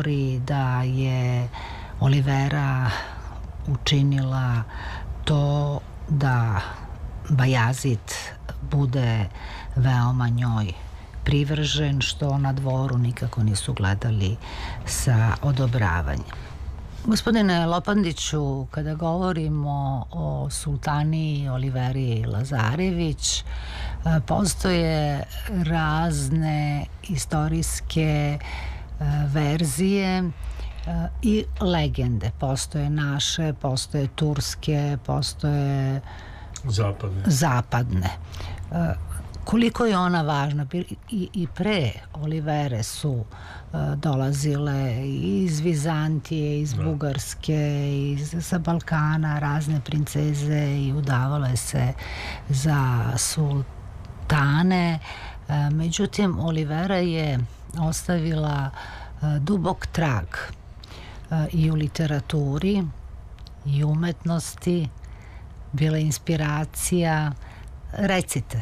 govori da je Olivera učinila to da Bajazid bude veoma njoj privržen, što na dvoru nikako nisu gledali sa odobravanjem. Gospodine Lopandiću, kada govorimo o sultani Oliveri Lazarević, postoje razne istorijske verzije i legende. Postoje naše, postoje turske, postoje zapadne. Koliko je ona važna? I pre Olivere su dolazile iz Vizantije, iz Bugarske, sa Balkana razne princeze i udavale se za sultane. Međutim, Olivera je ostavila dubok trag i u literaturi i umetnosti, bila inspiracija. Recite.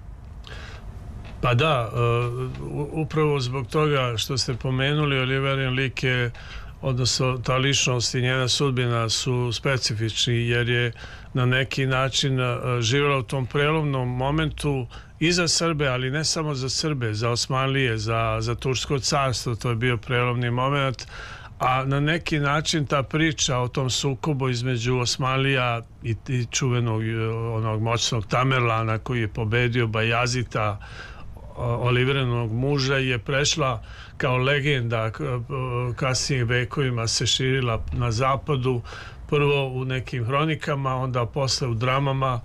Pa da, upravo zbog toga što ste pomenuli, Oliverin lik je, odnosno ta ličnost i njena sudbina su specifični, jer je na neki način živjela u tom prelomnom momentu i za Srbe, ali ne samo za Srbe, za Osmanlije, za Tursko carstvo. To je bio prelomni moment, a na neki način ta priča o tom sukobu između Osmanlija i čuvenog onog moćnog Tamerlana koji je pobedio Bajazita, Oliverenog muža, je prešla kao legenda, kasnijim vekovima se širila na zapadu, prvo u nekim hronikama, onda posle u dramama,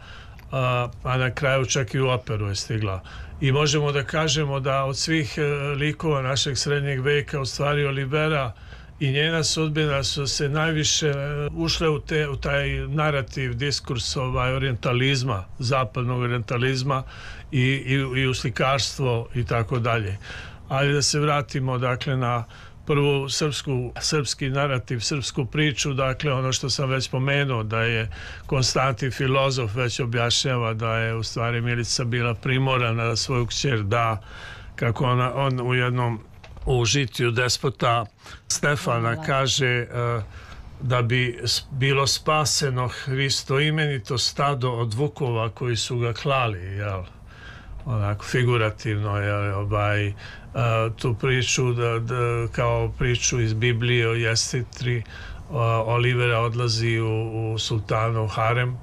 a na kraju čak i u operu je stigla. I možemo da kažemo da od svih likova našeg srednjeg veka u stvari Olivera i njena sudbina su se najviše ušle u taj narativ, diskurs orijentalizma, zapadnog orijentalizma i u slikarstvo i tako dalje. Ali da se vratimo dakle na prvu srpski narativ, srpsku priču, dakle ono što sam već pomenuo, da je Konstantin filozof već objašnjava da je u stvari Milica bila primorana da svoju kćer da, kako on u jednom u žitiju despota Stefana kaže da bi bilo spaseno Hristoimenito stado od vukova koji su ga klali, jel? Onako figurativno, jel? Tu priču kao priču iz Biblije o Jestitri, Olivera odlazi u sultanov harem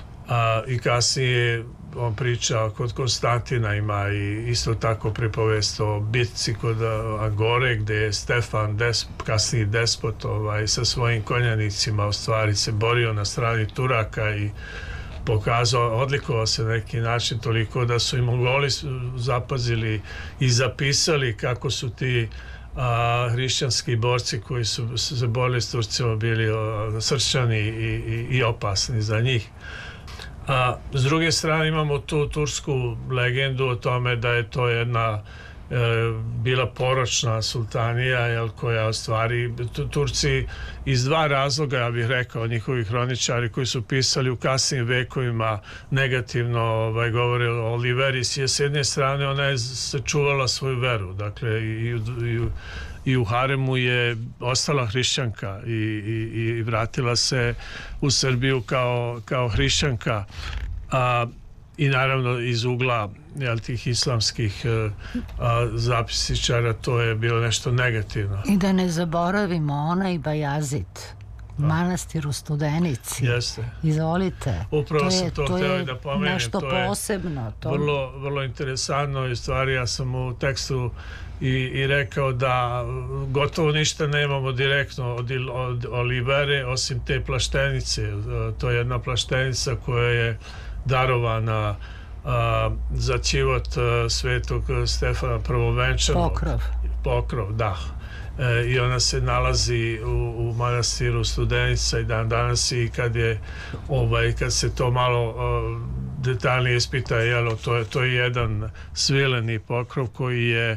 i kasnije on priča kod Konstantina, ima i isto tako pripovest o bitci kod Angore, gde je Stefan, kasniji despot, sa svojim konjanicima u stvari se borio na strani Turaka i pokazao, odlikovao se na neki način toliko da su i Mongoli zapazili i zapisali kako su ti hrišćanski borci koji su se borili s Turcima bili sršani i opasni za njih. S druge strane imamo tu tursku legendu o tome da je to jedna bila poročna sultanija, koja u stvari Turci iz dva razloga, ja bih rekao, njihovi hroničari koji su pisali u kasnim vekovima negativno govore o Oliveri. S jedne strane ona je sačuvala svoju veru, dakle i u haremu je ostala hrišćanka i vratila se u Srbiju kao hrišćanka, i naravno iz ugla tih islamskih zapisičara to je bilo nešto negativno. I da ne zaboravimo, ona i Bajazid, manastir u Studenici. Jeste. Izvolite. Upravo sam to htio da pomenem. To je nešto posebno. Vrlo interesantno. I stvari ja sam u tekstu i rekao da gotovo ništa nemamo direktno od Olivere osim te plaštenice. To je jedna plaštenica koja je darovana za ćivot svetog Stefana Prvovenčanog. Pokrov, da. I ona se nalazi u manastiru Studenica i dan danas, i kad se to malo detaljnije ispita, to je jedan svileni pokrov koji je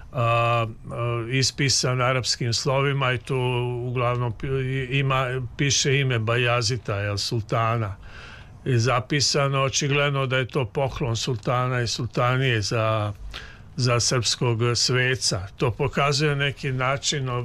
ispisan arapskim slovima i tu uglavnom piše ime Bajazita, sultana. I zapisano, očigledno da je to poklon sultana i sultanije za srpskog sveca. To pokazuje neki način